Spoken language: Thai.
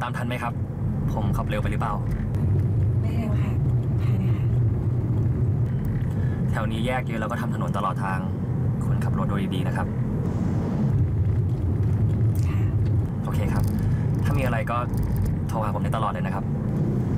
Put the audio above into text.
ตามทันไหมครับผมขับเร็วไปหรือเปล่าไม่เร็วค่ะทันค่ะแถวนี้แยกเยอะแล้วก็ทำถนนตลอดทางคุณขับรถโดยดีๆนะครับโอเคครับถ้ามีอะไรก็โทรหาผมได้ตลอดเลยนะครับ